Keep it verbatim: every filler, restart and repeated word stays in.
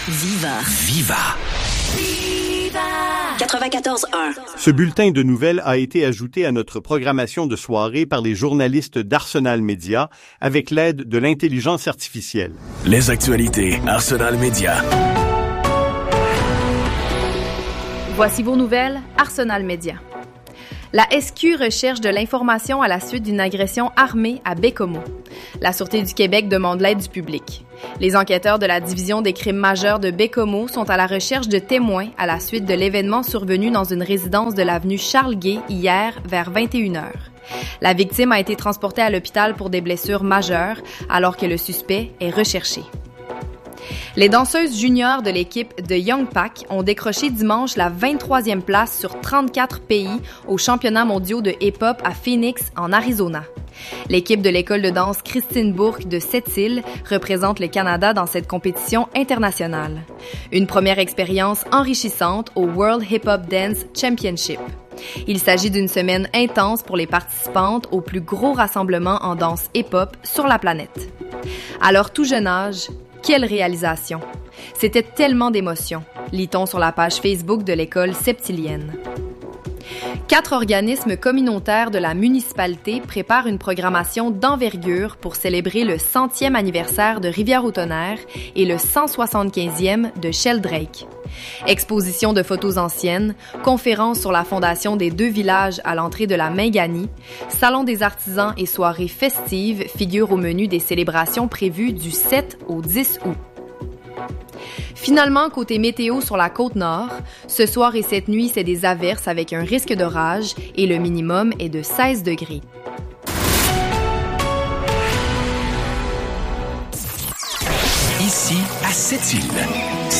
Viva. Viva. Viva. quatre-vingt-quatorze un. Ce bulletin de nouvelles a été ajouté à notre programmation de soirée par les journalistes d'Arsenal Média avec l'aide de l'intelligence artificielle. Les actualités Arsenal Média. Voici vos nouvelles, Arsenal Média. La S Q recherche de l'information à la suite d'une agression armée à Baie-Comeau. La Sûreté du Québec demande l'aide du public. Les enquêteurs de la Division des crimes majeurs de Baie-Comeau sont à la recherche de témoins à la suite de l'événement survenu dans une résidence de l'avenue Charles-Guay hier vers vingt et une heures. La victime a été transportée à l'hôpital pour des blessures majeures alors que le suspect est recherché. Les danseuses juniors de l'équipe de Young Pack ont décroché dimanche la vingt-troisième place sur trente-quatre pays aux championnats mondiaux de hip-hop à Phoenix, en Arizona. L'équipe de l'école de danse Christine Bourque de Sept-Îles représente le Canada dans cette compétition internationale. Une première expérience enrichissante au World Hip-Hop Dance Championship. Il s'agit d'une semaine intense pour les participantes au plus gros rassemblement en danse hip-hop sur la planète. À leur tout jeune âge, quelle réalisation! C'était tellement d'émotions, lit-on sur la page Facebook de l'école septilienne. Quatre organismes communautaires de la municipalité préparent une programmation d'envergure pour célébrer le centième anniversaire de Rivière-au-Tonnerre et le cent soixante-quinzième de Sheldrake. Exposition de photos anciennes, conférences sur la fondation des deux villages à l'entrée de la Mingani, salon des artisans et soirées festives figurent au menu des célébrations prévues du sept au dix août. Finalement, côté météo sur la Côte-Nord, ce soir et cette nuit, c'est des averses avec un risque d'orage et le minimum est de seize degrés. Ici, à Sept-Îles.